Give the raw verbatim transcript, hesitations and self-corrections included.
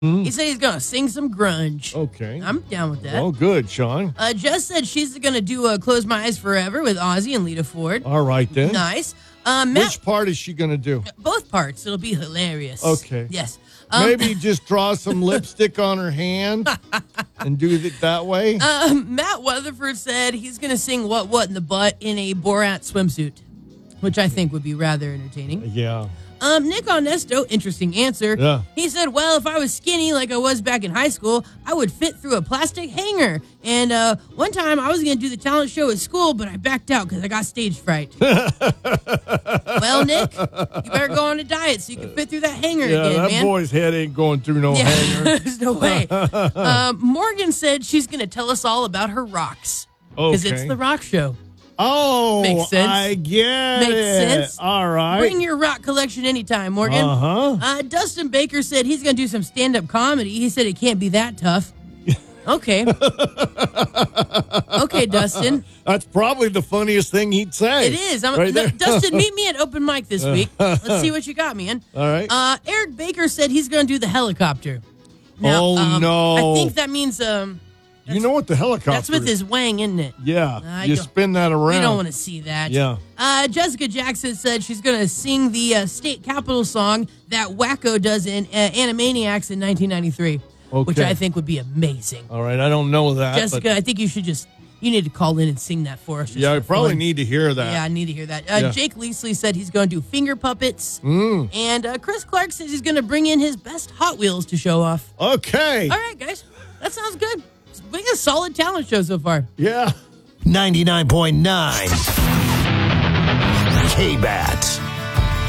Mm. He said he's going to sing some grunge. Okay. I'm down with that. Oh, good, Sean. Uh, Jess said she's going to do uh, Close My Eyes Forever with Ozzy and Lita Ford. All right, then. Nice. Uh, Matt, Which part is she going to do? Both parts. It'll be hilarious. Okay. Yes. Um, Maybe just draw some lipstick on her hand and do it that way? Um, Matt Weatherford said he's going to sing What What in the Butt in a Borat swimsuit, which I think would be rather entertaining. Yeah. Um, Nick Onesto, interesting answer. Yeah. He said, well, if I was skinny like I was back in high school, I would fit through a plastic hanger. And uh, one time I was going to do the talent show at school, but I backed out because I got stage fright. Well, Nick, you better go on a diet so you can fit through that hanger yeah, again, that man. boy's head ain't going through no yeah, hanger. There's no way. um, Morgan said she's going to tell us all about her rocks. Because Okay. it's the rock show. Oh, Makes sense. I get Makes it. sense. All right. Bring your rock collection anytime, Morgan. Uh-huh. Uh, Dustin Baker said he's going to do some stand-up comedy. He said it can't be that tough. Okay. Okay, Dustin. That's probably the funniest thing he'd say. It is. I'm, Right no, there. Dustin, meet me at open mic this week. Let's see what you got, man. All right. Uh, Eric Baker said he's going to do the helicopter. Oh, um, no. I think that means... Um, you know what the helicopter That's with is? his wang, isn't it? Yeah. I you don't- spin that around. We don't want to see that. Yeah. Uh, Jessica Jackson said she's going to sing the uh, state capitol song that Wacko does in uh, Animaniacs in nineteen ninety-three, which Okay. I think would be amazing. All right. I don't know that. Jessica, but I think you should just, you need to call in and sing that for us. just yeah, I for probably fun. need to hear that. Yeah, I need to hear that. Uh, Yeah. Jake Leasley said he's going to do finger puppets. Mm. And uh, Chris Clark says he's going to bring in his best Hot Wheels to show off. Okay. All right, guys. That sounds good. We got a solid talent show so far. Yeah. ninety-nine point nine K-Bat.